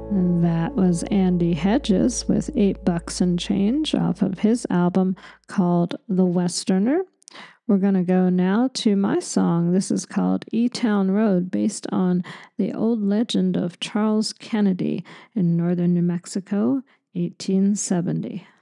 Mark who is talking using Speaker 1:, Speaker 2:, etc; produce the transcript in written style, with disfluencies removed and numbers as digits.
Speaker 1: That was Andy Hedges with $8 and Change off of his album called The Westerner. We're going to go now to my song. This is called E-Town Road, based on the old legend of Charles Kennedy in northern New Mexico, 1870.